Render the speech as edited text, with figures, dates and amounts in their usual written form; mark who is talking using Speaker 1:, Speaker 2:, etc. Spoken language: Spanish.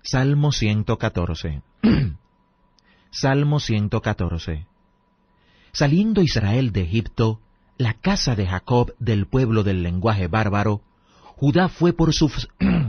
Speaker 1: Salmo 114. Salmo 114. Saliendo Israel de Egipto, la casa de Jacob del pueblo del lenguaje bárbaro, Judá fue por